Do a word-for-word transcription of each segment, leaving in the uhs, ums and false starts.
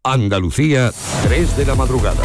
Andalucía, tres de la madrugada.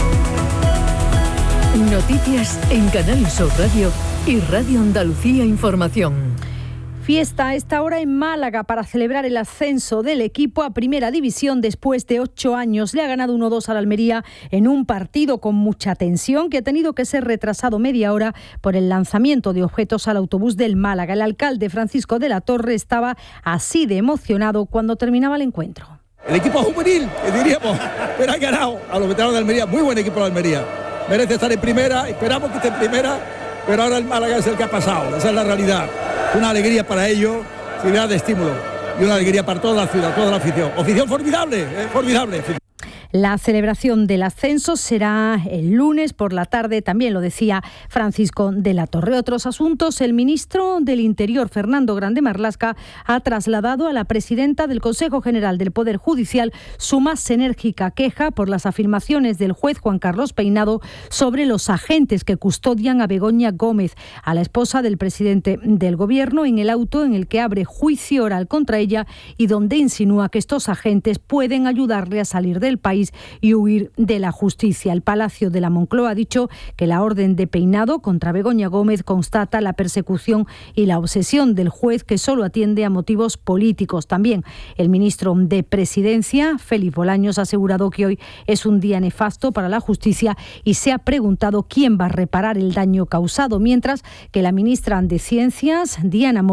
Noticias en Canal Sur Radio y Radio Andalucía Información. Fiesta a esta hora en Málaga para celebrar el ascenso del equipo a Primera División después de ocho años. Le ha ganado uno dos a la Almería en un partido con mucha tensión que ha tenido que ser retrasado media hora por el lanzamiento de objetos al autobús del Málaga. El alcalde Francisco de la Torre estaba así de emocionado cuando terminaba el encuentro. El equipo juvenil, que diríamos, pero ha ganado a los veteranos de Almería. Muy buen equipo de Almería. Merece estar en primera, esperamos que esté en primera, pero ahora el Málaga es el que ha pasado. Esa es la realidad. Una alegría para ellos, ciudad de estímulo. Y una alegría para toda la ciudad, toda la afición. Afición formidable, eh, formidable. La celebración del ascenso será el lunes por la tarde, también lo decía Francisco de la Torre. Otros asuntos, el ministro del Interior, Fernando Grande Marlaska, ha trasladado a la presidenta del Consejo General del Poder Judicial su más enérgica queja por las afirmaciones del juez Juan Carlos Peinado sobre los agentes que custodian a Begoña Gómez, a la esposa del presidente del Gobierno, en el auto en el que abre juicio oral contra ella y donde insinúa que estos agentes pueden ayudarle a salir del país y huir de la justicia. El Palacio de la Moncloa ha dicho que la orden de Peinado contra Begoña Gómez constata la persecución y la obsesión del juez, que solo atiende a motivos políticos. También el ministro de Presidencia, Félix Bolaños, ha asegurado que hoy es un día nefasto para la justicia y se ha preguntado quién va a reparar el daño causado, mientras que la ministra de Ciencias, Diana